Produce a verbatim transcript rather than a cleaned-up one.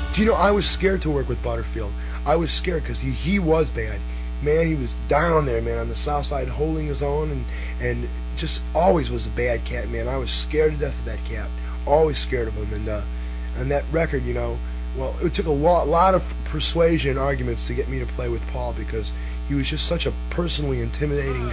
Do you know, I was scared to work with Butterfield. I was scared because he, he was bad. Man, he was down there, man, on the south side holding his own and, and just always was a bad cat, man. I was scared to death of that cat. Always scared of him. And uh, and that record, you know, well, it took a lot, lot of persuasion and arguments to get me to play with Paul because he was just such a personally intimidating